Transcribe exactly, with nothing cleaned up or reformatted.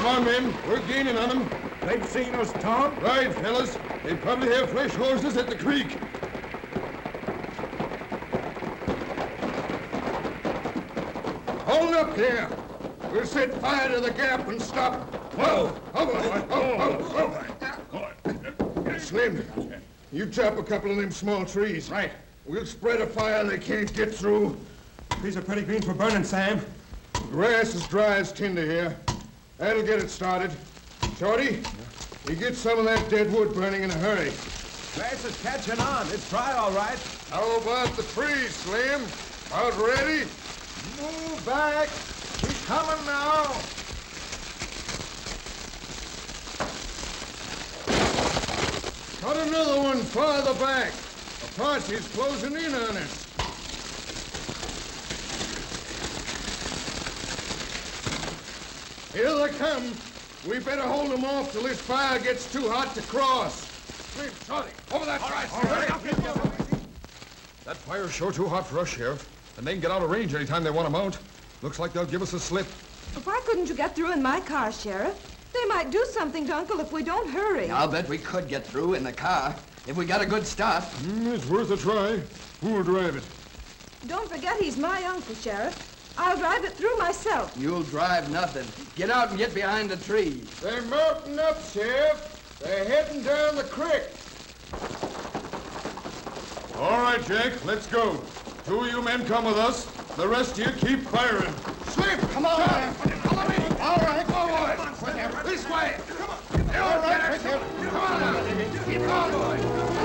Come on, men. We're gaining on them. They've seen us, Tom? Right, fellas. They probably have fresh horses at the creek. Hold up here. We'll set fire to the gap and stop. Whoa! Whoa! Whoa! Whoa! Whoa! Slim, you chop a couple of them small trees. Right. We'll spread a fire they can't get through. These are pretty green for burning, Sam. Grass is dry as tinder here. That'll get it started. Shorty, you get some of that dead wood burning in a hurry. Grass is catching on. It's dry, all right. How about the trees, Slim? About ready? Move back. He's coming now. Cut another one farther back. Apache's closing in on us. Here they come. We better hold them off till this fire gets too hot to cross. Slim, Shorty, over that side. That fire's sure too hot for us, Sheriff. And they can get out of range anytime they want to mount. Looks like they'll give us a slip. Why couldn't you get through in my car, Sheriff? They might do something to Uncle if we don't hurry. I'll bet we could get through in the car if we got a good start. Mm, it's worth a try. Who'll drive it? Don't forget he's my uncle, Sheriff. I'll drive it through myself. You'll drive nothing. Get out and get behind the trees. They're mounting up, Sheriff. They're heading down the creek. All right, Jack, let's go. Two of you men come with us. The rest of you keep firing. Slim, come on. Follow me. All right, forward. This way. Come on. All right, come on. Keep on.